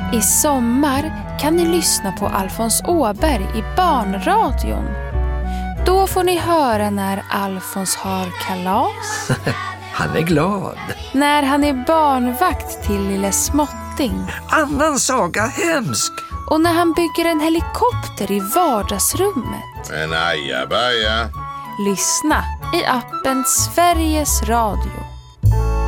I sommar kan ni lyssna på Alfons Åberg i barnradion. Då får ni höra när Alfons har kalas. Han är glad. När han är barnvakt till lille Småtting. Annan saga hemsk. Och när han bygger en helikopter i vardagsrummet. En ajabaja. Lyssna i appen Sveriges Radio.